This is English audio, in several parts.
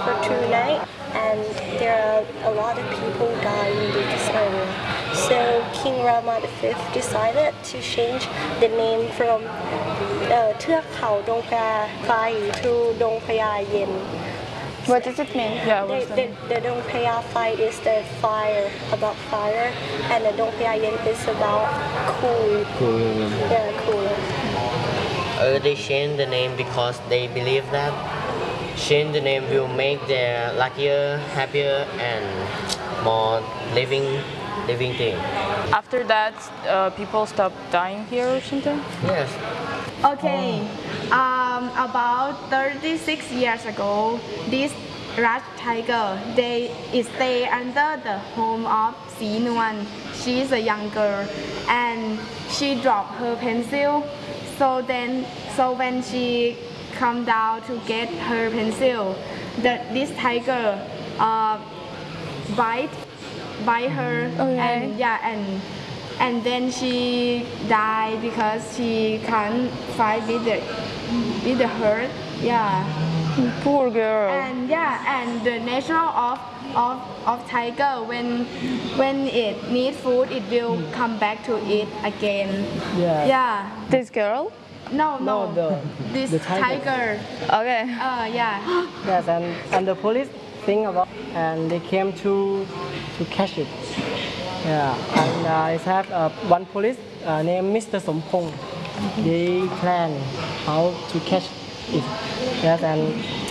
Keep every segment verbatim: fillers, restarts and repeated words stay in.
for two nights, and there are a lot of people dying in this area. So King Rama the Fifth decided to change the name from uh, เทือกเขาดงพญาไฟ to ดงพญาเย็น What does it mean? Yeah, the, the, the Dong Phaya fight is the fire, about fire, and the Dong Phaya Yen is about cool. Cool. Yeah, cool. Uh, they change the name because they believe that change the name will make them luckier, happier, and more living, living thing. After that, uh, people stop dying here or something? Yes. Okay, um, about thirty-six years ago, this rat tiger, they stay under the home of Si Nuan. She's a young girl, and she dropped her pencil. So then, so when she come down to get her pencil, the, this tiger uh, bite, bite her, Okay. and yeah, and. And then she died because she can't fight with the with the hurt. Yeah. Poor girl. And yeah, and the nature of of of tiger, when when it needs food, it will come back to it again. Yeah. Yeah. This girl? No, no. No, the- this the tiger. tiger. Okay. Uh, yeah. Yes, and, and the police think about, and they came to to catch it. Yeah, and uh, I have uh, one police uh, named Mister Sompong. They plan how to catch it. Yes, and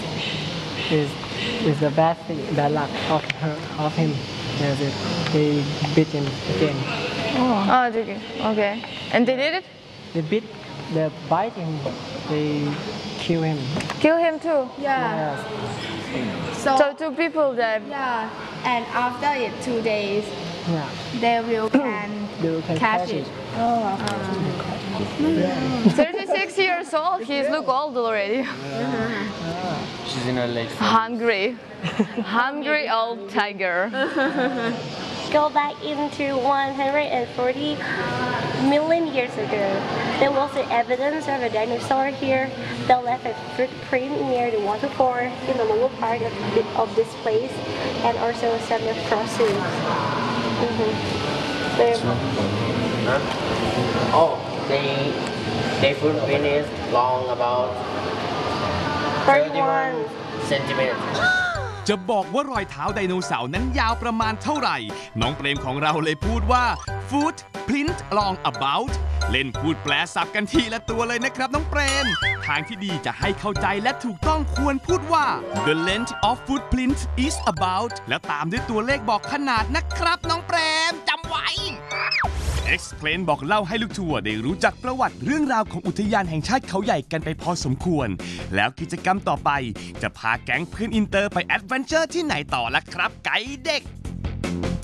is is the bad thing, bad luck of her, of him. Yes, it, they beat him again. Oh, okay. Okay. And they did it? They beat, they bite him. They kill him. Kill him too? Yeah. Yes. So, So two people died. yeah, and after it two days, Yeah. they will can They can catch catch it. it. thirty-six years old. He's look old already. She's in her late. Hungry. Hungry old tiger. Go back into one hundred forty million years ago. There was the evidence of a dinosaur here that left a footprint near the waterfall in the lower part of, the, of this place, and also some fossils. Mm-hmm. So, Oh, they they footprint is long about thirty-one centimeters. จะบอกว่ารอยเท้าไดโนเสาร์นั้นยาวประมาณเท่าไหร่น้องเปรมของเราเลยพูดว่า footprint long about เล่นพูดแปลศัพท์กันทีละตัวเลยนะครับน้องเปรมทางที่ดีจะให้เข้าใจและถูกต้องควรพูดว่า the length of footprint is about แล้วตามด้วยตัวเลขบอกขนาดนะครับน้องเปรมจำไว้ Explain บอกเล่าให้ลูกทัวร์ได้รู้จักประวัติเรื่องราวของอุทยานแห่งชาติเขาใหญ่กันไปพอสมควรแล้วกิจกรรมต่อไปจะพาแก๊งเพื่อนอินเตอร์ไปแอดเวนเจอร์ที่ไหนต่อล่ะครับไกด์เด็ก